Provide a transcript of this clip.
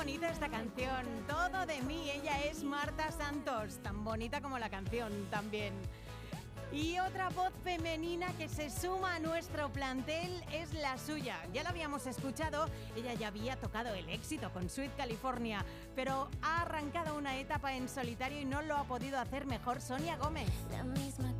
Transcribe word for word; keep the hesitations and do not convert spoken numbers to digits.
bonita esta canción, Todo de mí. Ella es Marta Santos, tan bonita como la canción también. Y otra voz femenina que se suma a nuestro plantel es la suya. Ya la habíamos escuchado, ella ya había tocado el éxito con Sweet California, pero ha arrancado una etapa en solitario y no lo ha podido hacer mejor Sonia Gómez. La misma